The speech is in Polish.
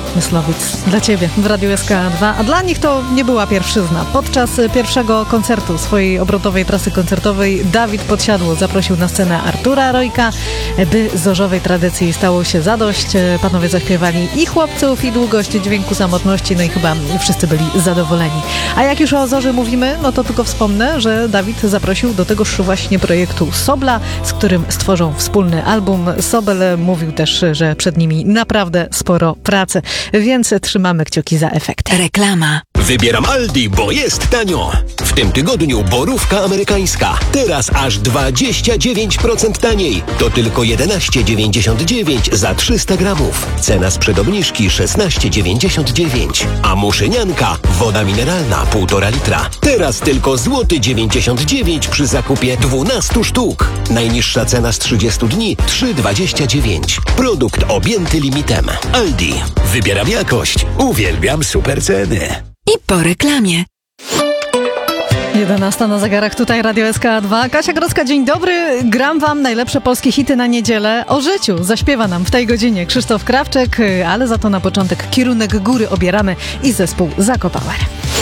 Myslowic dla Ciebie w Radiu SK2, a dla nich to nie była pierwszyzna. Podczas pierwszego koncertu swojej obrotowej trasy koncertowej Dawid Podsiadło zaprosił na scenę Artura Rojka, by zorzowej tradycji stało się zadość. Panowie zaśpiewali i chłopców, i długość dźwięku samotności, no i chyba wszyscy byli zadowoleni. A jak już o Zorzy mówimy, no to tylko wspomnę, że Dawid zaprosił do tegoż właśnie projektu Sobla, z którym stworzą wspólny album. Sobel mówił też, że przed nimi naprawdę sporo pracy, więc trzymamy kciuki za efekt. Reklama. Wybieram Aldi, bo jest tanio. W tym tygodniu borówka amerykańska. Teraz aż 29% taniej. To tylko 11,99 za 300 gramów. Cena sprzed obniżki 16,99. A muszynianka, woda mineralna 1,5 litra. Teraz tylko złoty 99 przy zakupie 12 sztuk. Najniższa cena z 30 dni 3,29. Produkt objęty limitem. Aldi. Wybieram jakość. Uwielbiam super ceny. I po reklamie. 11 na zegarach, tutaj Radio SK2. Kasia Grodzka, dzień dobry. Gram wam najlepsze polskie hity na niedzielę. O życiu zaśpiewa nam w tej godzinie Krzysztof Krawczyk, ale za to na początek Kierunek góry obieramy i zespół Zakopałer.